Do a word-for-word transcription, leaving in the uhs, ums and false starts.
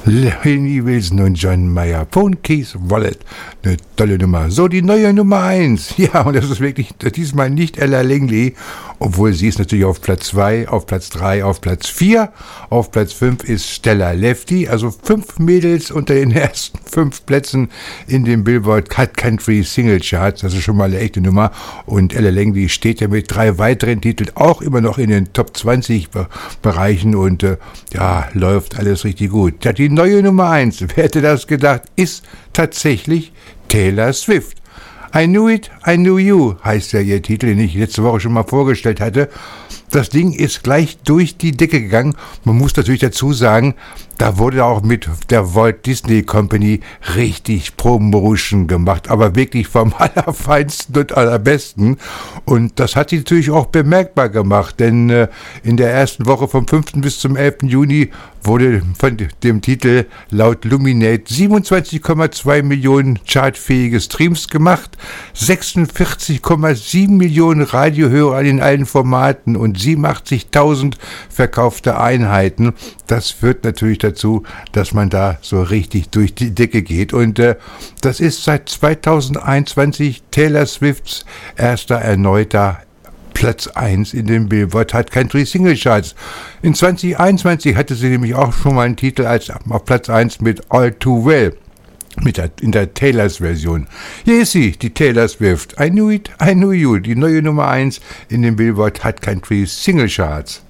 Lenny Wilson und John Mayer, Phone Keys Wallet, eine tolle Nummer. So, die neue Nummer eins. Ja, und das ist wirklich diesmal nicht Ella Langley, obwohl sie ist natürlich auf Platz zwei, auf Platz drei, auf Platz vier. Auf Platz fünf ist Stella Lefty, also fünf Mädels unter den ersten fünf Plätzen in den Billboard Cut Country Single Charts. Das ist schon mal eine echte Nummer. Und Ella Langley steht ja mit drei weiteren Titeln auch immer noch in den Top zwanzig Bereichen und äh, ja, läuft alles richtig gut. Ja, die neue Nummer eins, wer hätte das gedacht, ist tatsächlich Taylor Swift. I Knew It, I Knew You heißt ja ihr Titel, den ich letzte Woche schon mal vorgestellt hatte. Das Ding ist gleich durch die Decke gegangen. Man muss natürlich dazu sagen, da wurde auch mit der Walt Disney Company richtig Promotion gemacht, aber wirklich vom allerfeinsten und allerbesten. Und das hat sie natürlich auch bemerkbar gemacht, denn äh, in der ersten Woche vom fünften bis zum elften Juni wurde von dem Titel laut Luminate siebenundzwanzig Komma zwei Millionen chartfähige Streams gemacht, sechsundvierzig Komma sieben Millionen Radiohörer in allen Formaten und siebenundachtzigtausend verkaufte Einheiten. Das führt natürlich dazu, dass man da so richtig durch die Decke geht. Und äh, das ist seit zweitausendeinundzwanzig Taylor Swifts erster erneuter Platz eins in den Billboard Hot Country Single Charts. In zwanzig einundzwanzig hatte sie nämlich auch schon mal einen Titel als auf Platz eins mit All Too Well. Mit der, in der Taylors Version. Hier ist sie, die Taylor Swift. I Knew It, I Knew You, die neue Nummer eins in den Billboard Hot Country Single Charts.